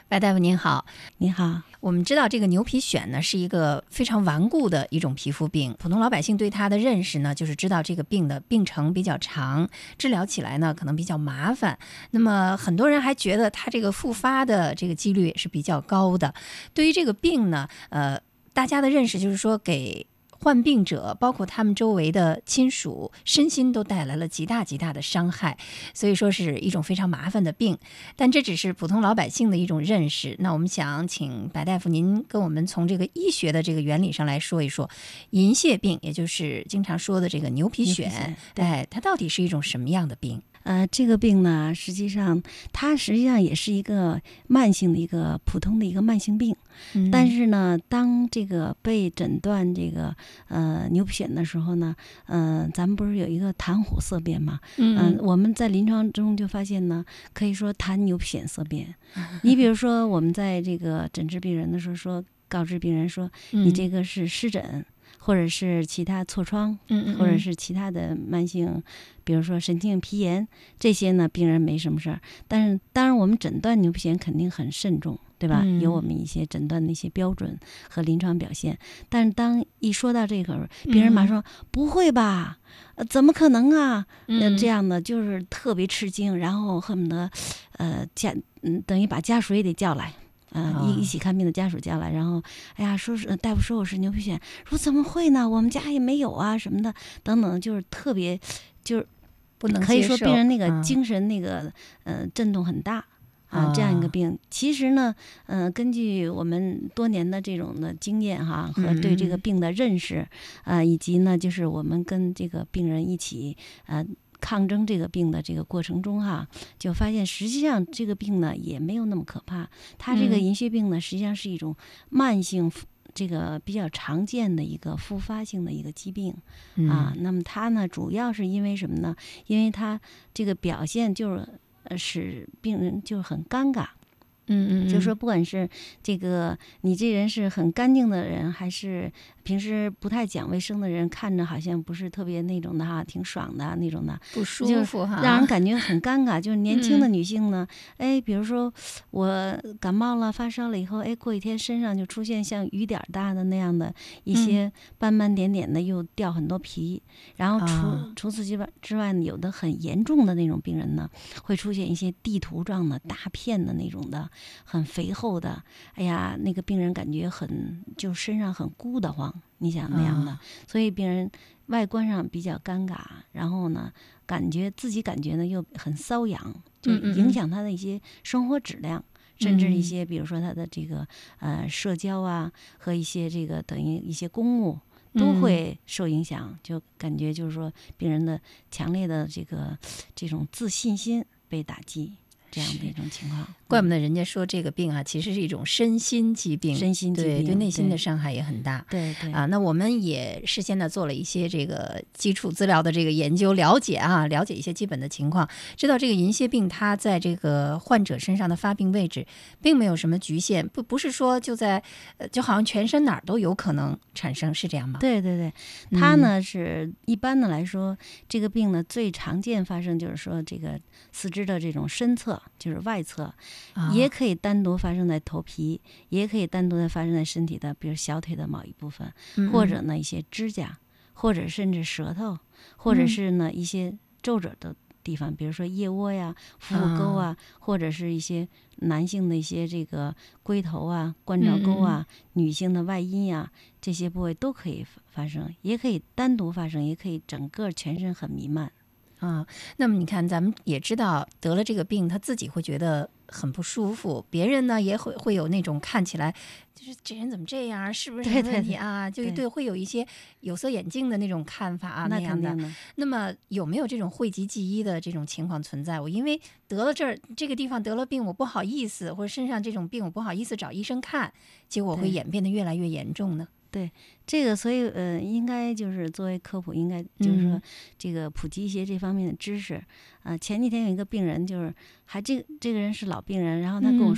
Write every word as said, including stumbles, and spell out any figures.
白大夫您好。 你好。 我们知道这个牛皮癣呢是一个非常顽固的一种皮肤病，普通老百姓对它的认识呢，就是知道这个病的病程比较长，治疗起来呢可能比较麻烦。那么很多人还觉得它这个复发的这个几率也是比较高的。对于这个病呢，呃，大家的认识就是说给患病者包括他们周围的亲属身心都带来了极大极大的伤害，所以说是一种非常麻烦的病。但这只是普通老百姓的一种认识。那我们想请白大夫您跟我们从这个医学的这个原理上来说一说银屑病，也就是经常说的这个牛皮癣，哎，它到底是一种什么样的病？ 呃，这个病呢，实际上它实际上也是一个慢性的一个普通的一个慢性病，嗯、但是呢，当这个被诊断这个呃牛皮癣的时候呢，呃，咱们不是有一个谈虎色变吗？嗯、呃，我们在临床中就发现呢，可以说谈牛皮癣色变。你比如说，我们在这个诊治病人的时候说，告知病人说，你这个是湿疹。或者是其他痤疮，嗯，或者是其他的慢性，比如说神经皮炎，这些呢，病人没什么事儿。但是，当然我们诊断牛皮癣肯定很慎重，对吧？嗯、有我们一些诊断的一些标准和临床表现。但是当一说到这个，病人马上说、嗯、不会吧？呃，怎么可能啊？呃，这样的就是特别吃惊，然后恨不得，呃，家嗯，等于把家属也得叫来。呃，一一起看病的家属叫来，然后，哎呀，说是大夫说我是牛皮癣，说怎么会呢？我们家也没有啊，什么的，等等，就是特别，就是不能可以说病人那个精神那个、嗯、呃震动很大啊，这样一个病。其实呢，呃，根据我们多年的这种的经验哈，和对这个病的认识，啊、呃，以及呢，就是我们跟这个病人一起，呃。抗争这个病的这个过程中哈，就发现实际上这个病呢也没有那么可怕。它这个银屑病呢，实际上是一种慢性这个比较常见的一个复发性的一个疾病、嗯、啊。那么它呢，主要是因为什么呢？因为它这个表现就是呃使病人就很尴尬。 嗯嗯， 就说不管是这个你这人是很干净的人，还是平时不太讲卫生的人，看着好像不是特别那种的哈，挺爽的那种的， 不舒服哈， 让人感觉很尴尬。就是年轻的女性呢，嗯、哎，比如说我感冒了、发烧了以后，哎，过几天身上就出现像雨点大的那样的一些斑斑点点的，又掉很多皮。嗯、然后除、啊、除此之外之外呢，有的很严重的那种病人呢，会出现一些地图状的大片的那种的。很肥厚的，哎呀，那个病人感觉很就身上很孤得慌，你想那样的，啊、所以病人外观上比较尴尬，然后呢，感觉自己感觉呢又很瘙痒，就影响他的一些生活质量，嗯嗯甚至一些比如说他的这个呃社交啊和一些这个等于一些公务都会受影响，就感觉就是说病人的强烈的这个这种自信心被打击。这样的一种情况， 怪不得人家说这个病啊，其实是一种身心疾病， 身心疾病， 对对内心的伤害也很大。 对对啊，那我们也事先呢做了一些这个基础资料的这个研究，了解啊，了解一些基本的情况，知道这个银屑病它在这个患者身上的发病位置并没有什么局限，不不是说就在呃就好像全身哪儿都有可能产生，是这样吗？ 对对对，它呢、嗯、是一般的来说，这个病呢最常见发生就是说这个四肢的这种身侧。就是外侧，也可以单独发生在头皮，也可以单独的发生在身体的，比如小腿的某一部分，嗯嗯或者呢一些指甲，或者甚至舌头，或者是呢一些皱褶的地方，比如说腋窝呀、腹股沟啊，或者是一些男性的一些这个龟头啊、关照沟啊，嗯嗯女性的外阴呀，这些部位都可以发生，也可以单独发生，也可以整个全身很弥漫。 啊，那么你看，咱们也知道得了这个病，他自己会觉得很不舒服，别人呢也会会有那种看起来就是这人怎么这样，是不是什么问题啊？ 对对对就对，会有一些有色眼镜的那种看法啊， 那样的。 的那么有没有这种讳疾忌医的这种情况存在？我因为得了这儿这个地方得了病，我不好意思，或者身上这种病我不好意思找医生看，结果会演变得越来越严重呢？ 对这个，所以呃，应该就是作为科普，应该就是说这个普及一些这方面的知识。啊、嗯呃，前几天有一个病人，就是还这这个人是老病人，然后他跟我说。